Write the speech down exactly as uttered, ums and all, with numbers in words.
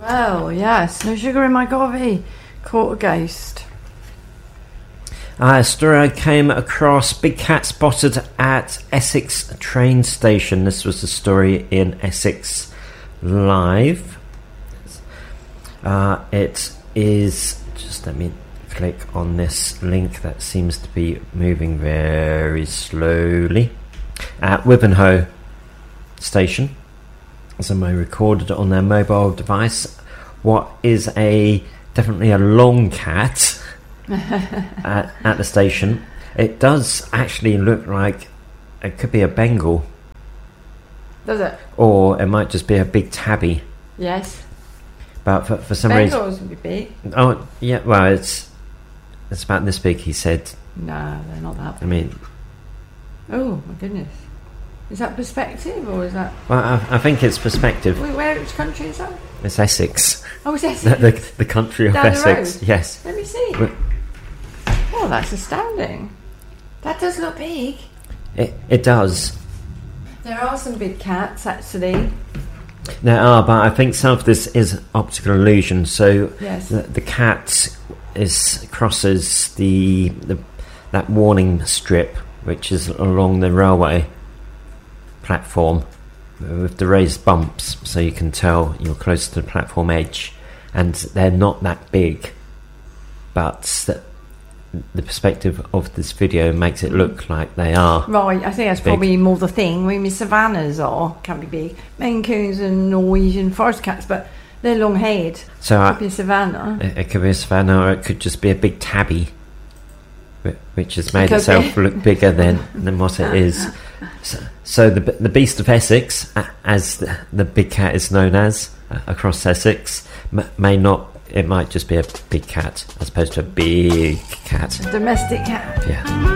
Well, yes, no sugar in my coffee. Caught a ghost. Uh, a story I came across: big cat spotted at Essex train station. This was the story in Essex Live. Uh, it is, just let me click on this link that seems to be moving very slowly. At Wivenhoe station, somebody recorded on their mobile device what is a definitely a long cat at, at the station. It does actually look like it could be a Bengal. Does it? Or it might just be a big tabby. Yes. But for, for some Bengals reason... would be big. Oh, yeah, well, it's it's about this big, he said. No, they're not that big. I mean... Oh, my goodness. Is that perspective, or is that... Well, I, I think it's perspective. Wait, where, which country is that? It's Essex. Oh, it's The, Essex? the, the country of Down the Essex, road? yes. Let me see. Well, Oh, that's astounding. That does look big. It, it does. There are some big cats, actually. There are, but I think some of this is optical illusion. So Yes. the, the cat is crosses the, the that warning strip, which is along the railway platform with the raised bumps, so you can tell you're close to the platform edge, and they're not that big, but the, the perspective of this video makes it look like they are. Right, I think that's Big. probably more the thing. I mean, savannahs are, can be big. Maine Coons and Norwegian forest cats, but they're long-haired. So Could be I, a savannah. it, it could be a savannah, or it could just be a big tabby, whi- which has made could itself be. look bigger than, than what it is. So, so the the beast of Essex, a- as the, the big cat is known as uh, across Essex, m- may not. It might just be a big cat as opposed to a big cat. Domestic cat. Yeah.